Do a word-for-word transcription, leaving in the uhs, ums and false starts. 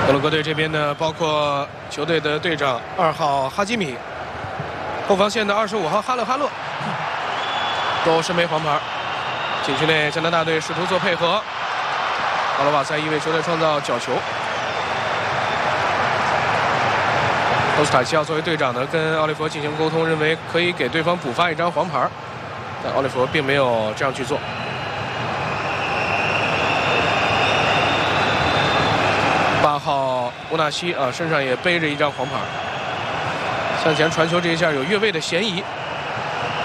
摩洛哥队这边呢，包括球队的队长二号哈基米，后防线的二十五号哈勒哈勒，都是枚黄牌。禁区内，加拿大队试图做配合，奥罗瓦塞伊为球队创造角球。科斯塔西奥作为队长呢，跟奥利弗进行沟通，认为可以给对方补发一张黄牌，但奥利弗并没有这样去做。八号乌纳西啊，身上也背着一张黄牌，向前传球这一下有越位的嫌疑。